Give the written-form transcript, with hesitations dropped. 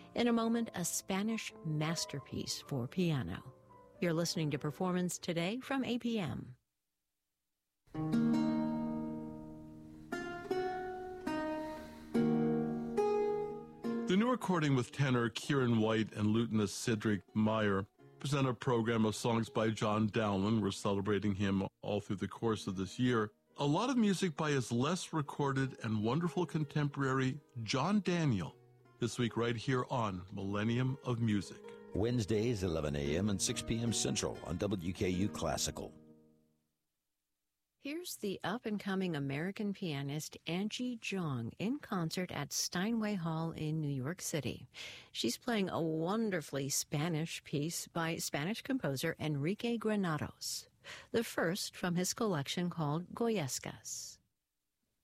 In a moment, a Spanish masterpiece for piano. You're listening to Performance Today from APM. The new recording with tenor Kieran White and lutenist Cedric Meyer present a program of songs by John Dowland. We're celebrating him all through the course of this year. A lot of music by his less recorded and wonderful contemporary John Daniel. This week right here on Millennium of Music. Wednesdays, 11 a.m. and 6 p.m. Central on WKU Classical. Here's the up-and-coming American pianist Angie Jong in concert at Steinway Hall in New York City. She's playing a wonderfully Spanish piece by Spanish composer Enrique Granados, the first from his collection called Goyescas.